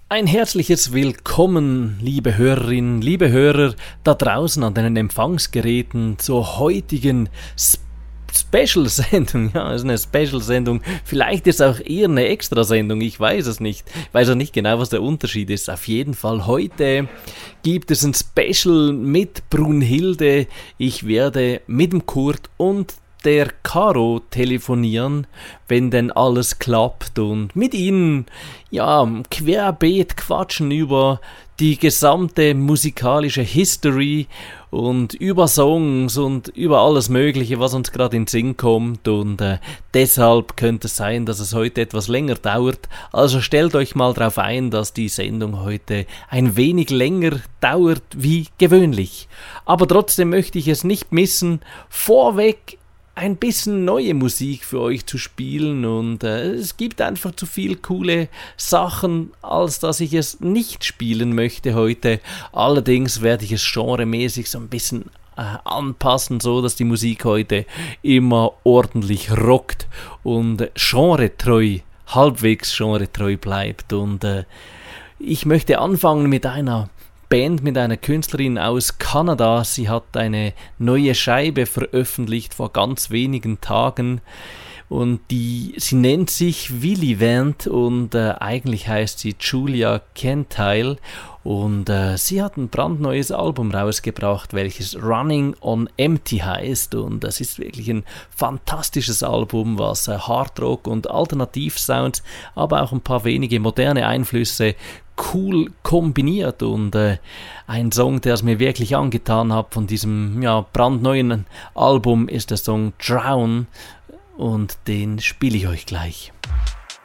Ein herzliches Willkommen, liebe Hörerinnen, liebe Hörer da draußen an den Empfangsgeräten zur heutigen Special-Sendung. Ja, es ist eine Special-Sendung. Vielleicht ist es auch eher eine Extra-Sendung, ich weiß es nicht. Ich weiß auch nicht genau, was der Unterschied ist. Auf jeden Fall, heute gibt es ein Special mit Brunhilde. Ich werde mit dem Kurt und der Caro telefonieren, wenn denn alles klappt, und mit ihnen querbeet quatschen über die gesamte musikalische History und über Songs und über alles Mögliche, was uns gerade in den Sinn kommt, und deshalb könnte es sein, dass es heute etwas länger dauert. Also stellt euch mal darauf ein, dass die Sendung heute ein wenig länger dauert wie gewöhnlich. Aber trotzdem möchte ich es nicht missen, vorweg ein bisschen neue Musik für euch zu spielen, und es gibt einfach zu viel coole Sachen, als dass ich es nicht spielen möchte heute. Allerdings werde ich es genremäßig so ein bisschen anpassen, so dass die Musik heute immer ordentlich rockt und genretreu, halbwegs genretreu bleibt. Und ich möchte anfangen mit einer Band, mit einer Künstlerin aus Kanada. Sie hat eine neue Scheibe veröffentlicht vor ganz wenigen Tagen, und sie nennt sich Willy Vent, und eigentlich heißt sie Julia Kentile, und sie hat ein brandneues Album rausgebracht, welches Running on Empty heißt, und das ist wirklich ein fantastisches Album, was Hardrock und Alternativsounds, aber auch ein paar wenige moderne Einflüsse cool kombiniert, und ein Song, der es mir wirklich angetan hat von diesem brandneuen Album, ist der Song Drown, und den spiele ich euch gleich.